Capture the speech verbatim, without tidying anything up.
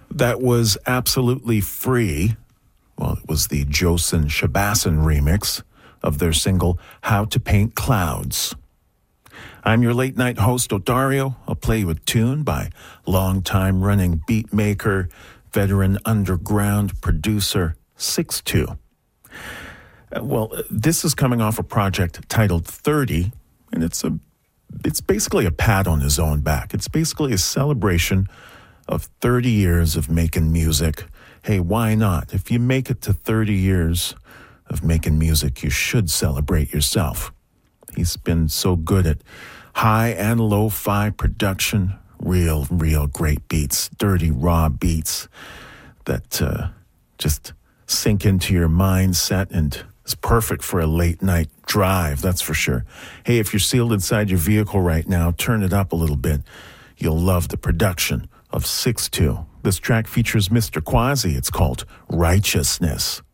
That was absolutely free. Well, it was the Josin Shabasson remix of their single, How to Paint Clouds. I'm your late-night host, Odario. I'll play you a tune by long-time running beat maker, veteran underground producer, six two. Uh, well, this is coming off a project titled thirty, and it's a it's basically a pat on his own back. It's basically a celebration of thirty years of making music. Hey, why not? If you make it to thirty years of making music, you should celebrate yourself. He's been so good at high and lo-fi production, real, real great beats, dirty, raw beats that uh, just sink into your mindset and is perfect for a late-night drive, that's for sure. Hey, if you're sealed inside your vehicle right now, turn it up a little bit. You'll love the production of six two. This track features Mister Quasi. It's called Righteousness.